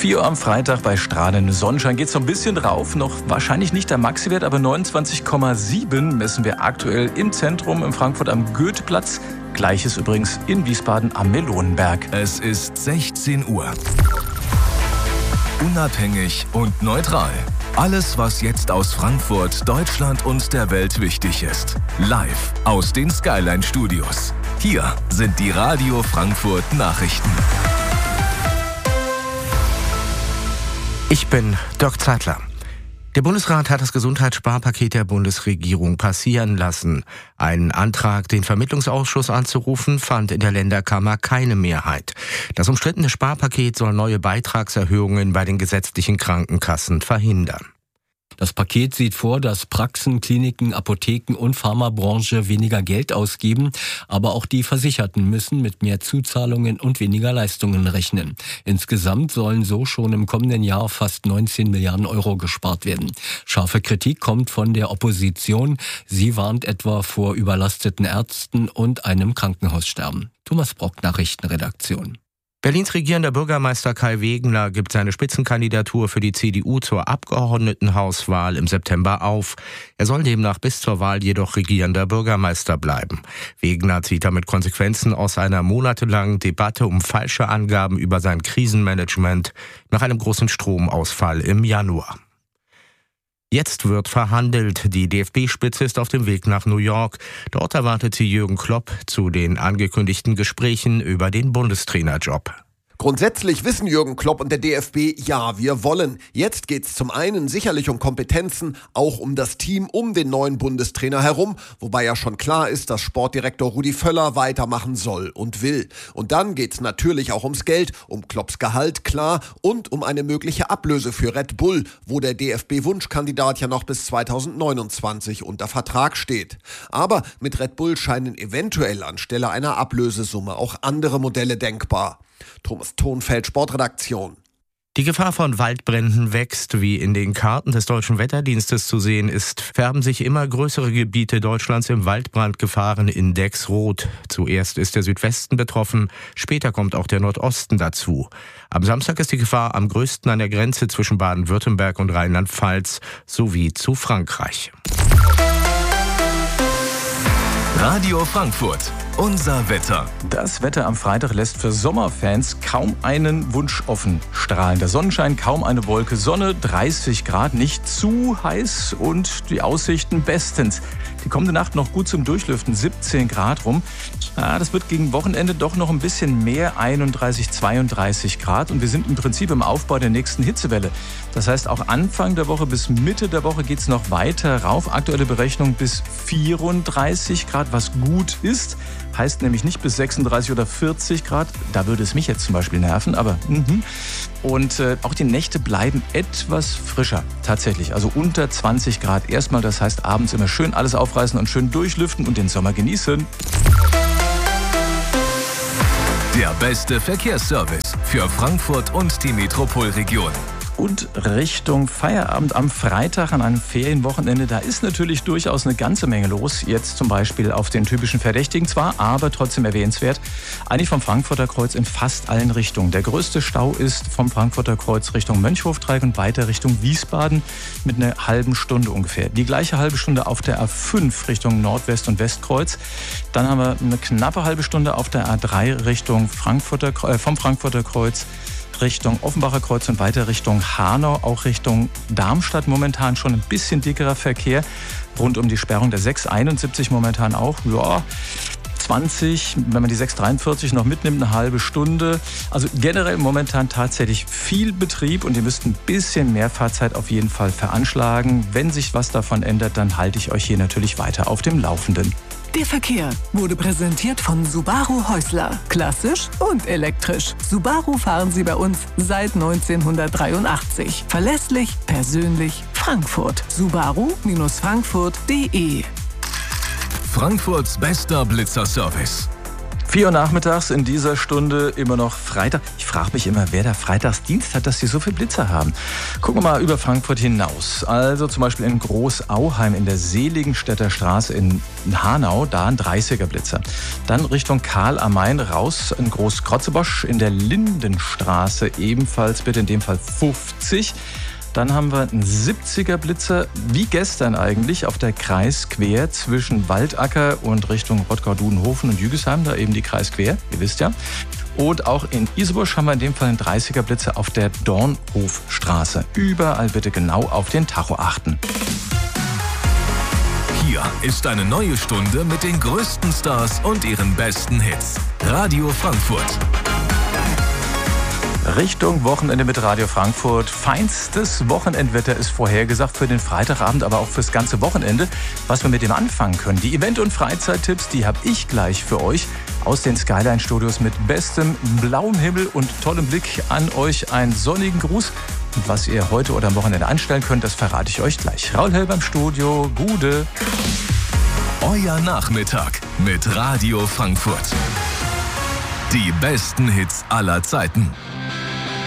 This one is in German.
4 Uhr am Freitag bei strahlendem Sonnenschein geht es so ein bisschen drauf. Noch wahrscheinlich nicht der Maxi-Wert, aber 29,7 messen wir aktuell im Zentrum in Frankfurt am Goetheplatz. Gleiches übrigens in Wiesbaden am Melonenberg. Es ist 16 Uhr. Unabhängig und neutral. Alles, was jetzt aus Frankfurt, Deutschland und der Welt wichtig ist. Live aus den Skyline-Studios. Hier sind die Radio Frankfurt Nachrichten. Ich bin Dirk Zeitler. Der Bundesrat hat das Gesundheitssparpaket der Bundesregierung passieren lassen. Ein Antrag, den Vermittlungsausschuss anzurufen, fand in der Länderkammer keine Mehrheit. Das umstrittene Sparpaket soll neue Beitragserhöhungen bei den gesetzlichen Krankenkassen verhindern. Das Paket sieht vor, dass Praxen, Kliniken, Apotheken und Pharmabranche weniger Geld ausgeben, aber auch die Versicherten müssen mit mehr Zuzahlungen und weniger Leistungen rechnen. Insgesamt sollen so schon im kommenden Jahr fast 19 Milliarden Euro gespart werden. Scharfe Kritik kommt von der Opposition. Sie warnt etwa vor überlasteten Ärzten und einem Krankenhaussterben. Thomas Brock, Nachrichtenredaktion. Berlins regierender Bürgermeister Kai Wegener gibt seine Spitzenkandidatur für die CDU zur Abgeordnetenhauswahl im September auf. Er soll demnach bis zur Wahl jedoch regierender Bürgermeister bleiben. Wegener zieht damit Konsequenzen aus einer monatelangen Debatte um falsche Angaben über sein Krisenmanagement nach einem großen Stromausfall im Januar. Jetzt wird verhandelt. Die DFB-Spitze ist auf dem Weg nach New York. Dort erwartet sie Jürgen Klopp zu den angekündigten Gesprächen über den Bundestrainerjob. Grundsätzlich wissen Jürgen Klopp und der DFB, ja, wir wollen. Jetzt geht's zum einen sicherlich um Kompetenzen, auch um das Team um den neuen Bundestrainer herum, wobei ja schon klar ist, dass Sportdirektor Rudi Völler weitermachen soll und will. Und dann geht's natürlich auch ums Geld, um Klopps Gehalt, klar, und um eine mögliche Ablöse für Red Bull, wo der DFB-Wunschkandidat ja noch bis 2029 unter Vertrag steht. Aber mit Red Bull scheinen eventuell anstelle einer Ablösesumme auch andere Modelle denkbar. Thomas Thonfeld, Sportredaktion. Die Gefahr von Waldbränden wächst. Wie in den Karten des Deutschen Wetterdienstes zu sehen ist, färben sich immer größere Gebiete Deutschlands im Waldbrandgefahrenindex rot. Zuerst ist der Südwesten betroffen, später kommt auch der Nordosten dazu. Am Samstag ist die Gefahr am größten an der Grenze zwischen Baden-Württemberg und Rheinland-Pfalz sowie zu Frankreich. Radio Frankfurt. Unser Wetter. Das Wetter am Freitag lässt für Sommerfans kaum einen Wunsch offen. Strahlender Sonnenschein, kaum eine Wolke, Sonne, 30 Grad, nicht zu heiß und die Aussichten bestens. Die kommende Nacht noch gut zum Durchlüften, 17 Grad rum. Das wird gegen Wochenende doch noch ein bisschen mehr, 31, 32 Grad. Und wir sind im Prinzip im Aufbau der nächsten Hitzewelle. Das heißt, auch Anfang der Woche bis Mitte der Woche geht es noch weiter rauf. Aktuelle Berechnung bis 34 Grad, was gut ist. Heißt nämlich nicht bis 36 oder 40 Grad. Da würde es mich jetzt zum Beispiel nerven, aber Und auch die Nächte bleiben etwas frischer, tatsächlich. Also unter 20 Grad erstmal. Das heißt, abends immer schön alles aufreißen und schön durchlüften und den Sommer genießen. Der beste Verkehrsservice für Frankfurt und die Metropolregion. Und Richtung Feierabend am Freitag an einem Ferienwochenende, da ist natürlich durchaus eine ganze Menge los. Jetzt zum Beispiel auf den typischen Verdächtigen zwar, aber trotzdem erwähnenswert. Eigentlich vom Frankfurter Kreuz in fast allen Richtungen. Der größte Stau ist vom Frankfurter Kreuz Richtung Mönchhofdreieck und weiter Richtung Wiesbaden mit einer halben Stunde ungefähr. Die gleiche halbe Stunde auf der A5 Richtung Nordwest- und Westkreuz. Dann haben wir eine knappe halbe Stunde auf der A3 Richtung vom Frankfurter Kreuz Richtung Offenbacher Kreuz und weiter Richtung Hanau, auch Richtung Darmstadt momentan schon ein bisschen dickerer Verkehr. Rund um die Sperrung der 671 momentan auch, 20, wenn man die 643 noch mitnimmt, eine halbe Stunde. Also generell momentan tatsächlich viel Betrieb und ihr müsst ein bisschen mehr Fahrzeit auf jeden Fall veranschlagen. Wenn sich was davon ändert, dann halte ich euch hier natürlich weiter auf dem Laufenden. Der Verkehr wurde präsentiert von Subaru Häusler. Klassisch und elektrisch. Subaru fahren Sie bei uns seit 1983. Verlässlich, persönlich, Frankfurt. Subaru-frankfurt.de. Frankfurts bester Blitzerservice. 4 Uhr nachmittags in dieser Stunde immer noch Freitag. Ich frage mich immer, wer da Freitagsdienst hat, dass die so viel Blitzer haben. Gucken wir mal über Frankfurt hinaus. Also zum Beispiel in Großauheim in der Seligenstädter Straße in Hanau, da ein 30er Blitzer. Dann Richtung Karl am Main raus in Großkrotzebosch in der Lindenstraße ebenfalls bitte in dem Fall 50. Dann haben wir einen 70er Blitzer, wie gestern eigentlich, auf der Kreisquer zwischen Waldacker und Richtung Rottgau-Dudenhofen und Jügesheim, da eben die Kreisquer, ihr wisst ja. Und auch in Isebusch haben wir in dem Fall einen 30er Blitzer auf der Dornhofstraße. Überall bitte genau auf den Tacho achten. Hier ist eine neue Stunde mit den größten Stars und ihren besten Hits. Radio Frankfurt. Richtung Wochenende mit Radio Frankfurt. Feinstes Wochenendwetter ist vorhergesagt für den Freitagabend, aber auch fürs ganze Wochenende. Was wir mit dem anfangen können, die Event- und Freizeittipps, die habe ich gleich für euch aus den Skyline-Studios mit bestem blauem Himmel und tollem Blick an euch. Einen sonnigen Gruß. Und was ihr heute oder am Wochenende anstellen könnt, das verrate ich euch gleich. Raul Hell beim Studio. Gude. Euer Nachmittag mit Radio Frankfurt. Die besten Hits aller Zeiten.